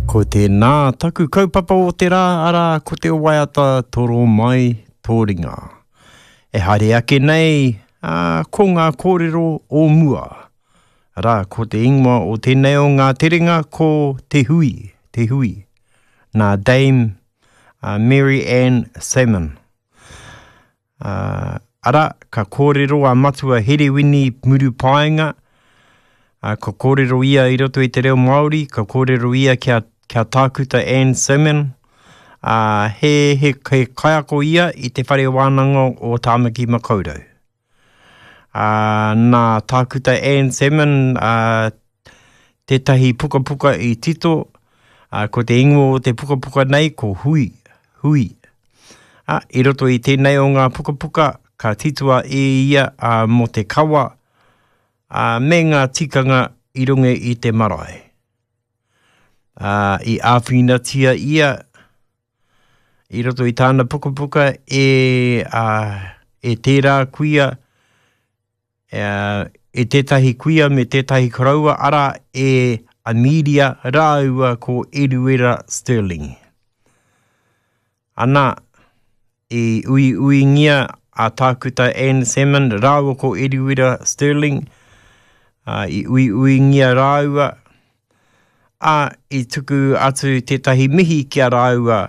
Ko te nā taku kaupapa o te rā ara ko te waiata toro mai tōringa. E haere ake nei ko ngā kōrero o mua. Rā ko te ingoa o tēnei o ngā terenga ko te hui. Nā Dame Mary Ann Salmon. Ara ka kōrero a matua Herewini Muru Paenga. Ka kōrero ia I roto I te reo Māori, ka kōrero ia kia tākuta Ann Salmon. He kaiako ia I te whare wānanga o Tāmaki Makaurau. Nā tākuta Ann Salmon, tētahi puka I tito, ko te ingo o te puka nei ko hui. I roto I tēnei o ngā puka, ka titua ia mo te kawa, me ngā tikanga I runga I te marae. I āwhinatia ia, I roto I tāna puka e tērā kuia, e tētahi kuia me tētahi karaua, ara e Amelia rāua ko Eruera Sterling. Ana, I ui ngia a tākuta Ann Salmon rāua ko Eruera Sterling, I ui ngia rāua, I tuku atu tētahi mihi kia rāua,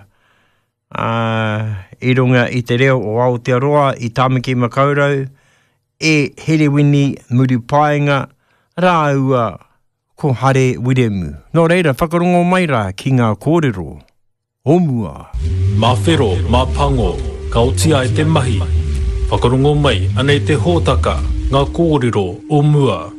I runga I te reo o Aotearoa I Tāmaki Makaurau, e Herewini Muru Paenga, rāua ko Hare Wiremu. Nō reira, whakarongo mai rā ki ngā kōrero o mua. Mā whero, mā pango, ka otia I te mahi. Whakarongo mai, anei te hōtaka, ngā kōrero o mua.